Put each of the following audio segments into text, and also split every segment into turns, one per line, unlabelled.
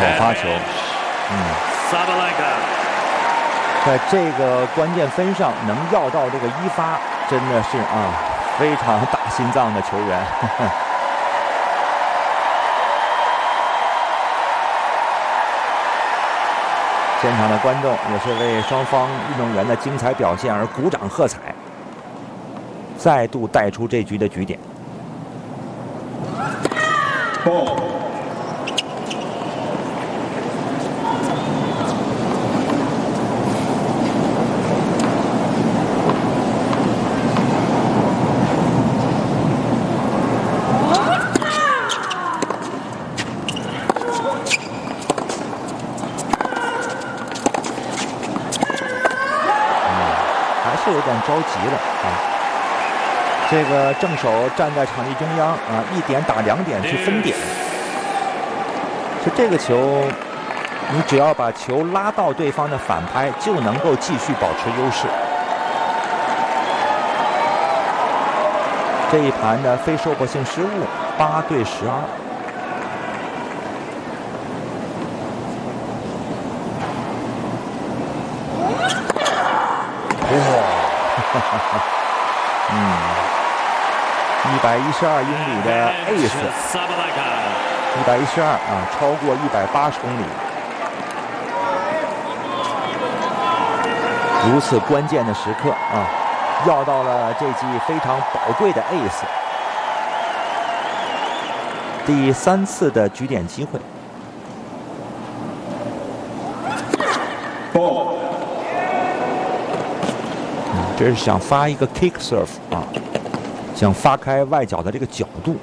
发球，在这个关键分上能要到这个一发，真的是非常大心脏的球员。现场的观众也是为双方运动员的精彩表现而鼓掌喝彩，再度带出这局的局点。还是有点着急了这个正手站在场地中央1点打2点去分点。就这个球，你只要把球拉到对方的反拍，就能够继续保持优势。这一盘的非收获性失误，8对12。112英里的 Ace，112超过180公里。如此关键的时刻要到了这记非常宝贵的 Ace， 第3次的局点机会。这是想发一个 kick serve 想发开外脚的这个角度。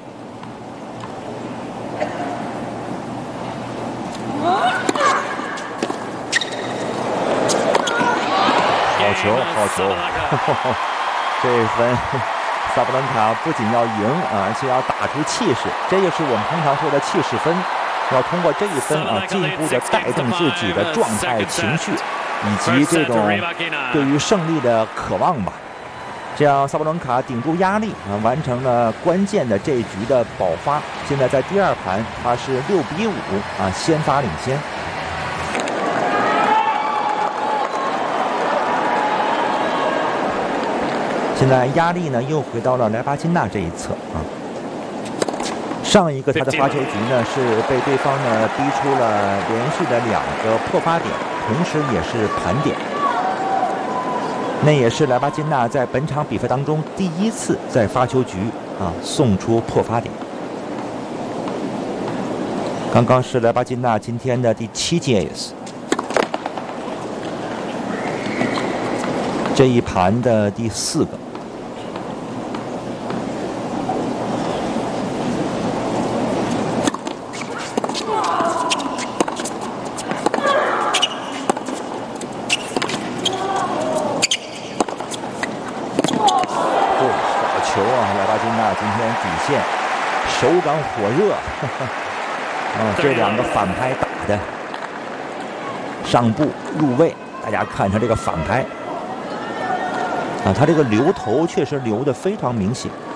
好球，好球！这一分，萨布伦卡不仅要赢而且要打出气势，这就是我们通常说的气势分。要通过这一分进一步的带动自己的状态、情绪，以及这种对于胜利的渴望吧。这样，萨布伦卡顶住压力完成了关键的这一局的保发。现在在第2盘，他是6比5先发领先。现在压力呢又回到了莱巴金纳这一侧上一个他的发球局呢是被对方呢逼出了连续的2个破发点，同时也是盘点。那也是莱巴金纳在本场比赛当中第1次在发球局送出破发点。刚刚是莱巴金纳今天的第7记 ace， 这一盘的第4个。莱巴金纳今天底线手感火热，这2个反拍打的上部入位，大家看他这个反拍他这个留头确实留得非常明显。